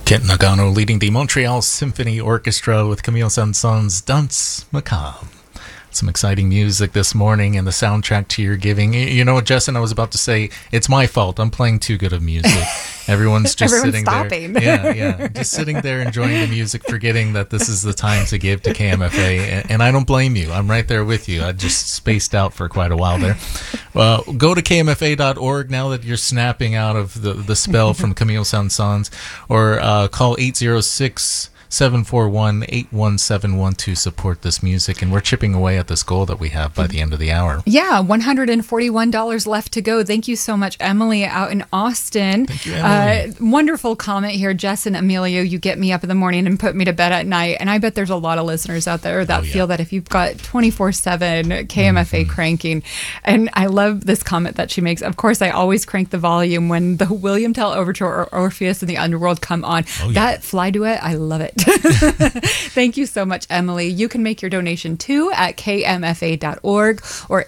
Kent Nagano leading the Montreal Symphony Orchestra with Camille Saint-Saëns' Danse Macabre. Some exciting music this morning and the soundtrack to your giving. You know what, Justin, I was about to say, it's my fault. I'm playing too good of music. Everyone's sitting stopping. there. Yeah. Just sitting there enjoying the music, forgetting that this is the time to give to KMFA. And I don't blame you. I'm right there with you. I just spaced out for quite a while there. Go to kmfa.org now that you're snapping out of the spell from Camille Saint-Saëns, or call 806-741-8171 to support this music, and we're chipping away at this goal that we have by the end of the hour. Yeah, $141 left to go. Thank you so much, Emily, out in Austin. Thank you, Emily. Wonderful comment here. Jess and Emilio, you get me up in the morning and put me to bed at night. And I bet there's a lot of listeners out there that feel that if you've got 24/7 KMFA cranking. And I love this comment that she makes. Of course, I always crank the volume when the William Tell Overture or Orpheus and the Underworld come on. That fly duet, I love it. Thank you so much, Emily. You can make your donation too at kmfa.org or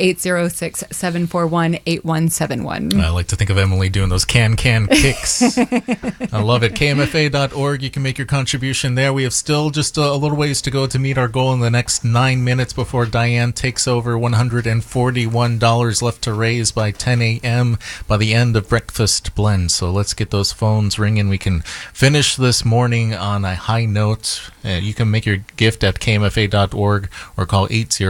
806-741-8171. I like to think of Emily doing those can kicks. I love it. kmfa.org. You can make your contribution there. We have still just a little ways to go to meet our goal in the next 9 minutes before Diane takes over. $141 left to raise by 10 a.m. by the end of Breakfast Blend. So let's get those phones ringing. We can finish this morning on a high note. You can make your gift at kmfa.org or call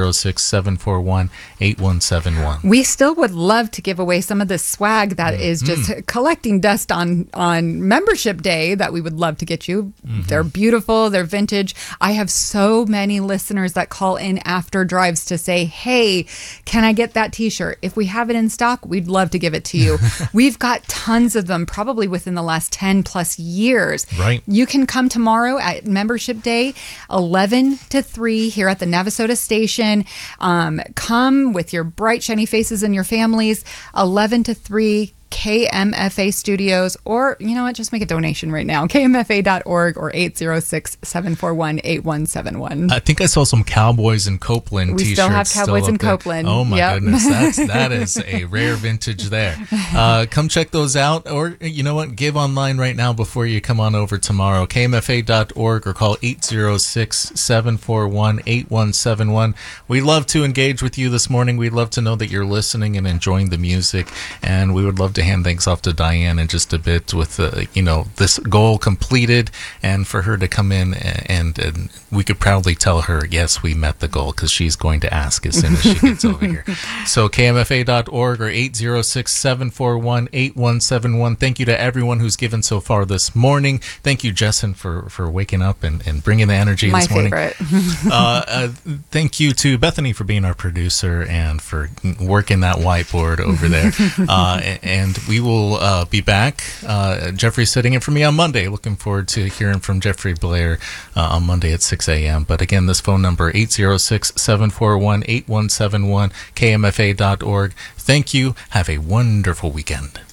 806-741-8171. We still would love to give away some of this swag that is just collecting dust on membership day that we would love to get you. They're beautiful. They're vintage. I have so many listeners that call in after drives to say, hey, can I get that t-shirt? If we have it in stock, we'd love to give it to you. We've got tons of them, probably within the last 10 plus years. Right. You can come tomorrow at membership day, 11 to 3 here at the Navasota station. Come with your bright, shiny faces and your families, 11 to 3, KMFA Studios, or you know what, just make a donation right now, kmfa.org or 806-741-8171. I think I saw some Cowboys in Copeland we t-shirts. Still have Cowboys in Copeland. Oh my goodness, that is a rare vintage there. Come check those out, or you know what, give online right now before you come on over tomorrow. kmfa.org or call 806-741-8171. We'd love to engage with you this morning. We'd love to know that you're listening and enjoying the music, and we would love to hand things off to Diane in just a bit with this goal completed, and for her to come in and we could proudly tell her, yes, we met the goal, because she's going to ask as soon as she gets over here. So kmfa.org or 806-741-8171. Thank you to everyone who's given so far this morning. Thank you, Jessen, for waking up and bringing the energy this morning. My favorite. Thank you to Bethany for being our producer and for working that whiteboard over there. And we will be back. Jeffrey's sitting in for me on Monday. Looking forward to hearing from Jeffrey Blair on Monday at 6 a.m. But again, this phone number, 806-741-8171, kmfa.org. Thank you. Have a wonderful weekend.